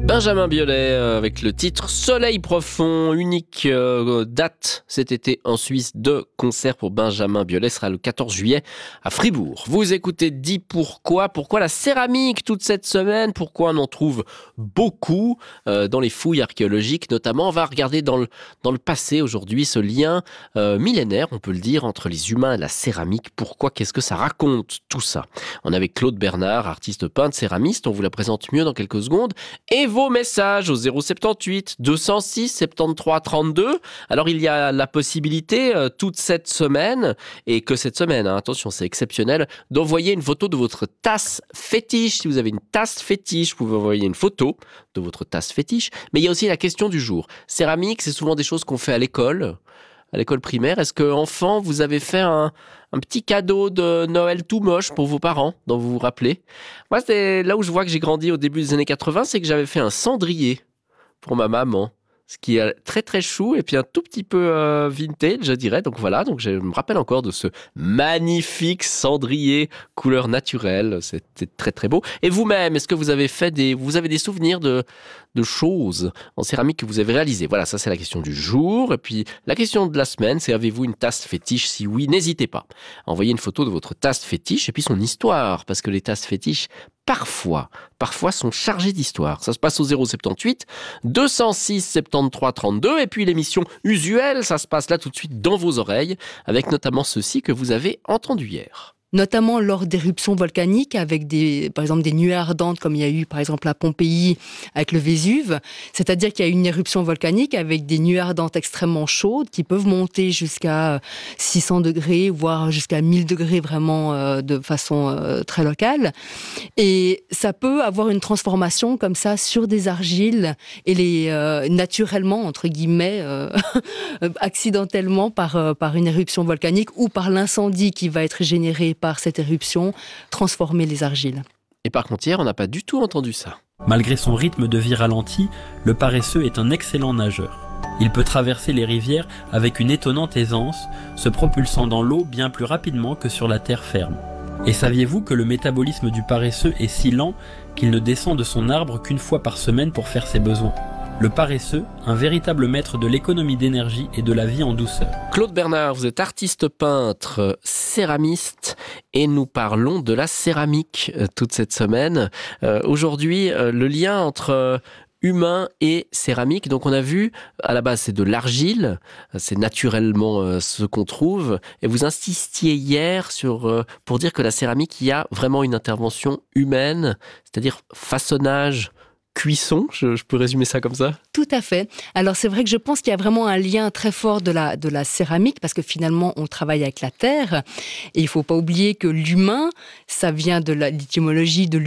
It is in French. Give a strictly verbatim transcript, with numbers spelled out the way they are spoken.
Benjamin Biolay euh, avec le titre Soleil profond, unique euh, date cet été en Suisse de concert pour Benjamin Biolay, sera le quatorze juillet à Fribourg. Vous écoutez Dis pourquoi, pourquoi la céramique toute cette semaine, pourquoi on en trouve beaucoup euh, dans les fouilles archéologiques notamment. On va regarder dans le, dans le passé aujourd'hui ce lien euh, millénaire, on peut le dire, entre les humains et la céramique. Pourquoi, qu'est-ce que ça raconte tout ça? On est avec Claude Bernard, artiste peintre, céramiste, on vous la présente mieux dans quelques secondes. Et vos messages au zéro soixante-dix-huit deux cent six soixante-treize trente-deux. Alors il y a la possibilité euh, toute cette semaine, et que cette semaine, hein, attention c'est exceptionnel, d'envoyer une photo de votre tasse fétiche. Si vous avez une tasse fétiche, vous pouvez envoyer une photo de votre tasse fétiche. Mais il y a aussi la question du jour. Céramique, c'est souvent des choses qu'on fait à l'école, à l'école primaire. Est-ce que enfant, vous avez fait un, un petit cadeau de Noël tout moche pour vos parents, dont vous vous rappelez? Moi, c'est là où je vois que j'ai grandi au début des années quatre-vingts, c'est que j'avais fait un cendrier pour ma maman. Ce qui est très très chou et puis un tout petit peu euh, vintage, je dirais. Donc voilà, donc je me rappelle encore de ce magnifique cendrier couleur naturelle. C'était très très beau. Et vous-même, est-ce que vous avez fait des, vous avez des souvenirs de de choses en céramique que vous avez réalisées? Voilà, ça c'est la question du jour. Et puis la question de la semaine, c'est avez-vous une tasse fétiche? Si oui, n'hésitez pas à envoyer une photo de votre tasse fétiche et puis son histoire, parce que les tasses fétiches parfois, parfois sont chargées d'histoire. Ça se passe au zéro soixante-dix-huit deux cent six soixante-treize trente-deux. Et puis l'émission usuelle, ça se passe là tout de suite dans vos oreilles, avec notamment ceci que vous avez entendu hier. Notamment lors d'éruptions volcaniques avec des, par exemple des nuées ardentes comme il y a eu par exemple à Pompéi avec le Vésuve. C'est-à-dire qu'il y a une éruption volcanique avec des nuées ardentes extrêmement chaudes qui peuvent monter jusqu'à six cents degrés, voire jusqu'à mille degrés vraiment euh, de façon euh, très locale. Et ça peut avoir une transformation comme ça sur des argiles et les euh, naturellement, entre guillemets, euh, accidentellement par, euh, par une éruption volcanique ou par l'incendie qui va être généré par cette éruption, transformer les argiles. Et par contre, hier, on n'a pas du tout entendu ça. Malgré son rythme de vie ralenti, le paresseux est un excellent nageur. Il peut traverser les rivières avec une étonnante aisance, se propulsant dans l'eau bien plus rapidement que sur la terre ferme. Et saviez-vous que le métabolisme du paresseux est si lent qu'il ne descend de son arbre qu'une fois par semaine pour faire ses besoins? Le paresseux, un véritable maître de l'économie d'énergie et de la vie en douceur. Claude Bernard, vous êtes artiste peintre, céramiste, et nous parlons de la céramique euh, toute cette semaine. Euh, aujourd'hui, euh, le lien entre euh, humain et céramique. Donc on a vu, à la base c'est de l'argile, c'est naturellement euh, ce qu'on trouve. Et vous insistiez hier sur, euh, pour dire que la céramique, il y a vraiment une intervention humaine, c'est-à-dire façonnage, cuisson, je, je peux résumer ça comme ça? Tout à fait. Alors c'est vrai que je pense qu'il y a vraiment un lien très fort de la, de la céramique parce que finalement on travaille avec la terre et il ne faut pas oublier que l'humain, ça vient de la, l'étymologie de